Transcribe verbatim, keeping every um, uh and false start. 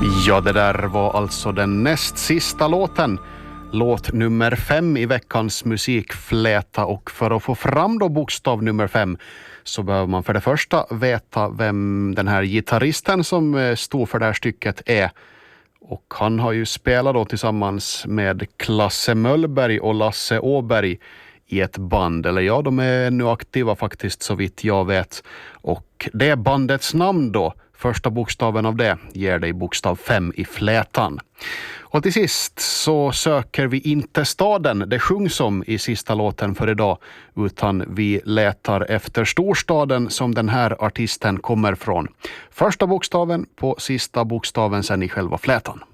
Ja, det där var alltså den näst sista låten. Låt nummer fem i veckans musikfläta, och för att få fram då bokstav nummer fem så behöver man för det första veta vem den här gitarristen som stod för det här stycket är. Och han har ju spelat då tillsammans med Klasse Möllberg och Lasse Åberg i ett band, eller ja, de är nu aktiva faktiskt så vitt jag vet. Och det är bandets namn då. Första bokstaven av det ger dig bokstav fem i flätan. Och till sist så söker vi inte staden det sjungs om i sista låten för idag, utan vi letar efter storstaden som den här artisten kommer från. Första bokstaven på sista bokstaven sen i själva flätan.